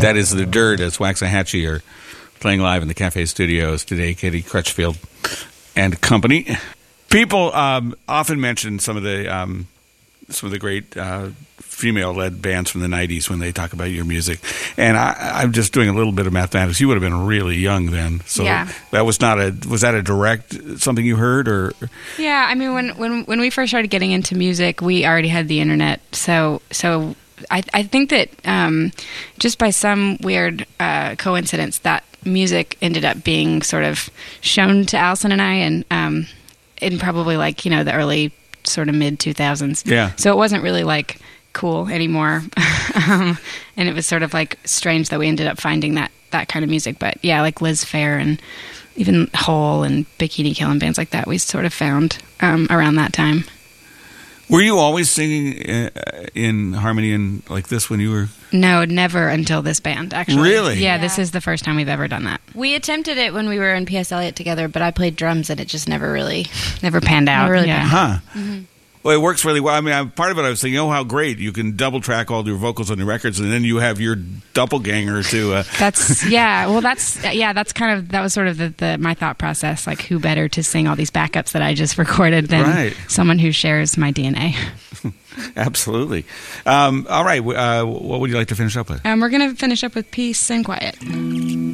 That is The Dirt, as Waxahachie are playing live in the Cafe Studios today. Katie Crutchfield and company. People often mention some of the great female-led bands from the 90s when they talk about your music. And I'm just doing a little bit of mathematics. You would have been really young then. So that was was that a direct something you heard? Or? Yeah, I mean, when we first started getting into music, we already had the internet. So I think that just by some weird coincidence, that music ended up being sort of shown to Allison and I, and in probably like, the early sort of mid 2000s. Yeah. So it wasn't really like cool anymore. And it was sort of like strange that we ended up finding that kind of music. But yeah, like Liz Phair and even Hole and Bikini Kill and bands like that we sort of found around that time. Were you always singing in harmony and like this when you were? No, never until this band, actually. Really? Yeah, this is the first time we've ever done that. We attempted it when we were in P.S. Eliot together, but I played drums and it just never panned out. Never really yeah. Huh. Mm-hmm. Well, it works really well. I mean, part of it I was thinking, how great. You can double track all your vocals on your records, and then you have your doppelganger to... That's that was sort of my thought process, like who better to sing all these backups that I just recorded than someone who shares my DNA. Absolutely. All right, what would you like to finish up with? We're going to finish up with Peace and Quiet.